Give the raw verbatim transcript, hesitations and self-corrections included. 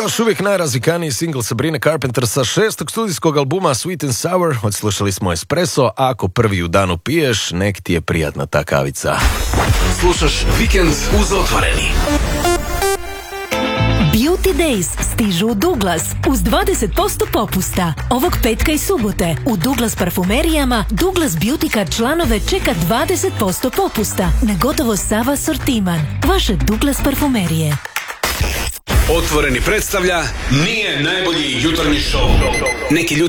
Još uvijek najrazvikaniji single Sabrina Carpenter sa šestog studijskog albuma Sweet and Sour. Odslušali smo Espresso, ako prvi u danu piješ, nek ti je prijatna ta kavica. Slušaš Vikend uz Otvoreni. Beauty Days stižu u Douglas uz dvadeset posto popusta. Ovog petka i subote u Douglas parfumerijama Douglas Beauty Card članove čeka dvadeset posto popusta na gotovo sav asortiman. Vaše Douglas parfumerije. Otvoreni predstavlja nije najbolji jutarnji šou. Neki ljudi